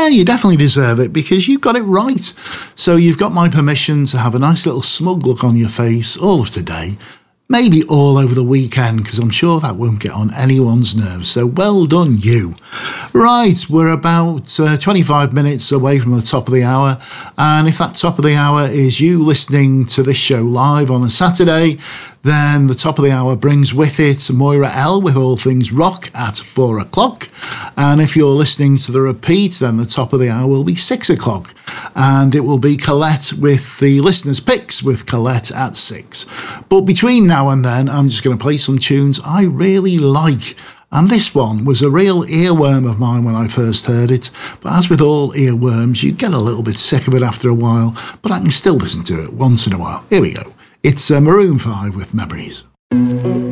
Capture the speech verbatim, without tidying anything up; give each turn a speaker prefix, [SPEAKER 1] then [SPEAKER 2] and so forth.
[SPEAKER 1] Yeah, you definitely deserve it because you got it right. So you've got my permission to have a nice little smug look on your face all of today. Maybe all over the weekend, because I'm sure that won't get on anyone's nerves. So well done, you. Right, we're about uh, twenty-five minutes away from the top of the hour. And if that top of the hour is you listening to this show live on a Saturday, then the top of the hour brings with it Moira L with All Things Rock at four o'clock. And if you're listening to the repeat, then the top of the hour will be six o'clock. And it will be Colette with the listeners' picks with Colette at six. But between now and then, I'm just going to play some tunes I really like. And this one was a real earworm of mine when I first heard it. But as with all earworms, you get a little bit sick of it after a while. But I can still listen to it once in a while. Here we go. It's uh, Maroon five with Memories.